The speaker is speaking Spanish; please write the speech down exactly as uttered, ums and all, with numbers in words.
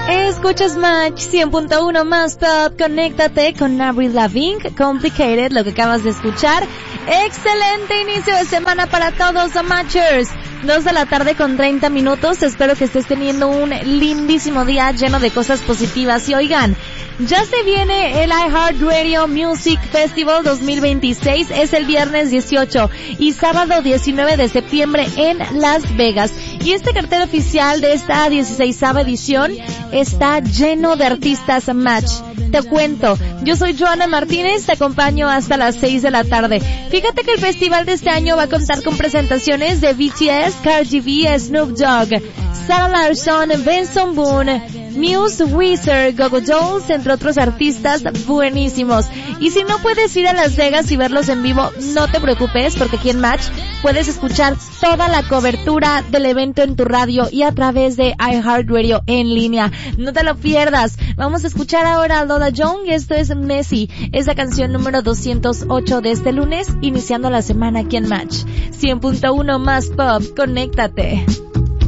Escuchas Match cien punto uno más Pop, conéctate con Avril Lavigne, Complicated, lo que acabas de escuchar. Excelente inicio de semana para todos los Matchers. Dos de la tarde con treinta minutos, espero que estés teniendo un lindísimo día lleno de cosas positivas. Y oigan, ya se viene el iHeartRadio Music Festival dos mil veintiséis, es el viernes dieciocho y sábado diecinueve de septiembre en Las Vegas. Y este cartel oficial de esta dieciseisava edición está lleno de artistas Match. Te cuento, yo soy Joana Martínez, te acompaño hasta las seis de la tarde. Fíjate que el festival de este año va a contar con presentaciones de B T S, Cardi B, Snoop Dogg, Sarah Larsson, Benson Boone, Muse, Weezer, Go Go Dolls, entre otros artistas buenísimos. Y si no puedes ir a Las Vegas y verlos en vivo, no te preocupes, porque aquí en Match puedes escuchar toda la cobertura del evento en tu radio y a través de iHeartRadio en línea. No te lo pierdas. Vamos a escuchar ahora a Lola Young y esto es Messi. Es la canción número doscientos ocho de este lunes, iniciando la semana aquí en Match. cien punto uno más Pop, conéctate.